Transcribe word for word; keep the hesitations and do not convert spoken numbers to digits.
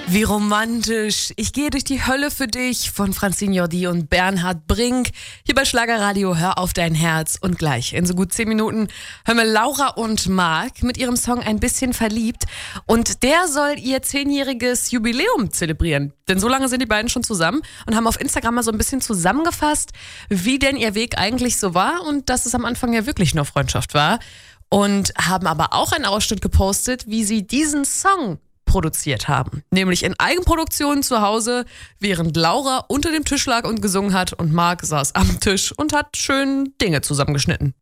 Wie romantisch. Ich gehe durch die Hölle für dich von Francine Jordi und Bernhard Brink. Hier bei Schlagerradio Hör auf dein Herz. Und gleich in so gut zehn Minuten hören wir Laura und Marc mit ihrem Song Ein bisschen verliebt. Und der soll ihr zehnjähriges Jubiläum zelebrieren. Denn so lange sind die beiden schon zusammen und haben auf Instagram mal so ein bisschen zusammengefasst, wie denn ihr Weg eigentlich so war und dass es am Anfang ja wirklich nur Freundschaft war. Und haben aber auch einen Ausschnitt gepostet, wie sie diesen Song produziert haben. Nämlich in Eigenproduktion zu Hause, während Laura unter dem Tisch lag und gesungen hat und Marc saß am Tisch und hat schön Dinge zusammengeschnitten.